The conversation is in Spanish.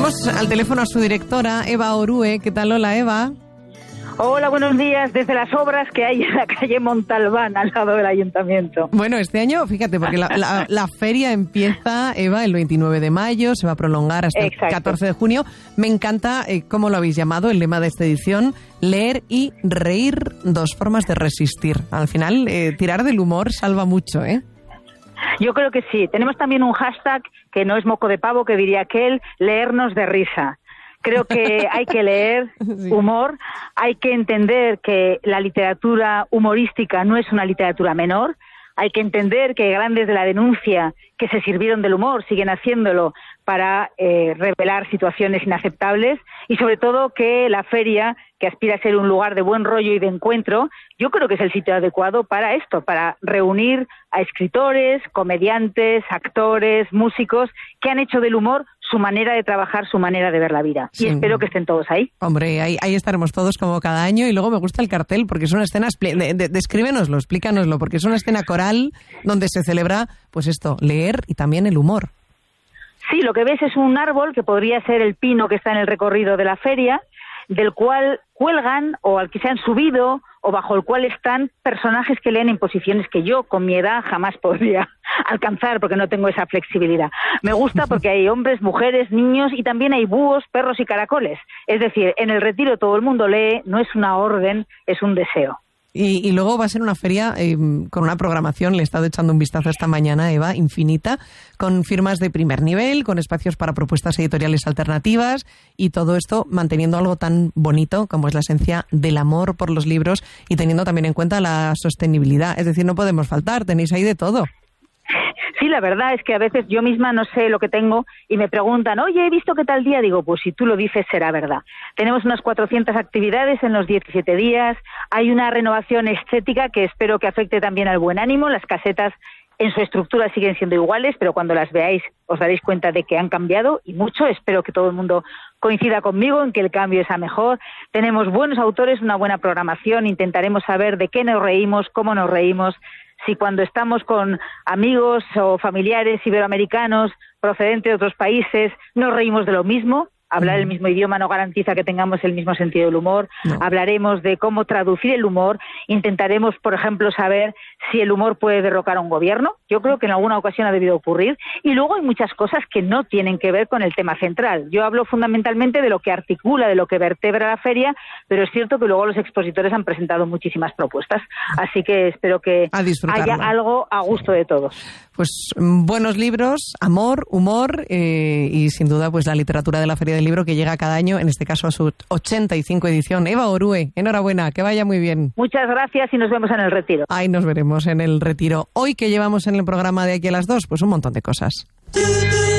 Tenemos al teléfono a su directora, Eva Orue. ¿Qué tal? Hola, Eva. Hola, buenos días. Desde las obras que hay en la calle Montalbán, al lado del ayuntamiento. Bueno, este año, fíjate, porque la feria empieza, Eva, el 29 de mayo, se va a prolongar hasta el 14 de junio. Me encanta cómo lo habéis llamado, el lema de esta edición, leer y reír, 2 formas de resistir. Al final, tirar del humor salva mucho, ¿eh? Yo creo que sí. Tenemos también un hashtag que no es moco de pavo, que diría aquel, leernos de risa. Creo que hay que leer humor, hay que entender que la literatura humorística no es una literatura menor, hay que entender que grandes de la denuncia que se sirvieron del humor siguen haciéndolo para revelar situaciones inaceptables y sobre todo que la feria, que aspira a ser un lugar de buen rollo y de encuentro, yo creo que es el sitio adecuado para esto, para reunir a escritores, comediantes, actores, músicos que han hecho del humor su manera de trabajar, su manera de ver la vida. Sí. Y espero que estén todos ahí. Hombre, ahí estaremos todos como cada año y luego me gusta el cartel porque es una escena, descríbenoslo, explícanoslo, porque es una escena coral donde se celebra, pues esto, leer y también el humor. Sí, lo que ves es un árbol que podría ser el pino que está en el recorrido de la feria, del cual cuelgan o al que se han subido o bajo el cual están personajes que leen en posiciones que yo con mi edad jamás podría alcanzar porque no tengo esa flexibilidad. Me gusta porque hay hombres, mujeres, niños y también hay búhos, perros y caracoles. Es decir, en el retiro todo el mundo lee, no es una orden, es un deseo. Y luego va a ser una feria con una programación, le he estado echando un vistazo esta mañana, Eva, infinita, con firmas de primer nivel, con espacios para propuestas editoriales alternativas y todo esto manteniendo algo tan bonito como es la esencia del amor por los libros y teniendo también en cuenta la sostenibilidad. Es decir, no podemos faltar, tenéis ahí de todo. Sí, la verdad es que a veces yo misma no sé lo que tengo y me preguntan, oye, he visto que tal día, digo, pues si tú lo dices será verdad. Tenemos unas 400 actividades en los 17 días, hay una renovación estética que espero que afecte también al buen ánimo, las casetas en su estructura siguen siendo iguales, pero cuando las veáis os daréis cuenta de que han cambiado y mucho. Espero que todo el mundo coincida conmigo en que el cambio es a mejor. Tenemos buenos autores, una buena programación, intentaremos saber de qué nos reímos, cómo nos reímos. Si cuando estamos con amigos o familiares iberoamericanos procedentes de otros países nos reímos de lo mismo, hablar el mismo idioma no garantiza que tengamos el mismo sentido del humor. No. Hablaremos de cómo traducir el humor. Intentaremos, por ejemplo, saber si el humor puede derrocar a un gobierno. Yo creo que en alguna ocasión ha debido ocurrir. Y luego hay muchas cosas que no tienen que ver con el tema central. Yo hablo fundamentalmente de lo que articula, de lo que vertebra la feria, pero es cierto que luego los expositores han presentado muchísimas propuestas. Así que espero que haya algo a gusto de todos. Pues buenos libros, amor, humor y sin duda pues la literatura de la Feria del Libro que llega cada año, en este caso a su 85 edición. Eva Orue, enhorabuena, que vaya muy bien. Muchas gracias y nos vemos en el retiro. Ahí nos veremos en el retiro. Hoy, ¿qué llevamos en el programa de aquí a las 2? Pues un montón de cosas.